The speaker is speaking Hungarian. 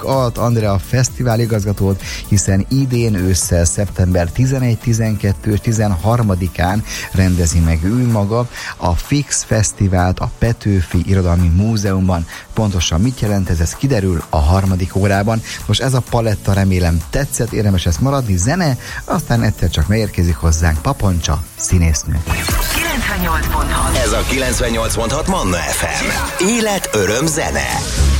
Alt Andrea fesztivál igazgatót, hiszen idén ősszel szeptember 11, 12 és 13-án rendezi meg ő maga a Fix Fesztivált a Petőfi Irodalmi Múzeumban. Pontosan mit jelent ez kiderül a harmadik órában. Most ez a paletta remélem tetszett, érdemes ezt maradni, zene, aztán egyszer csak megérkezik hozzánk Paponcsa színésznő. 98.6. Ez a 98.6 Manna FM. Élet, öröm, zene.